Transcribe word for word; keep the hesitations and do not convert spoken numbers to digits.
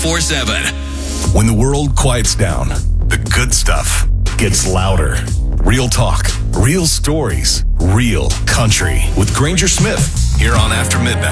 four seven. When the world quiets down, the good stuff gets louder. Real talk, real stories, real country with Granger Smith here on After Midnight.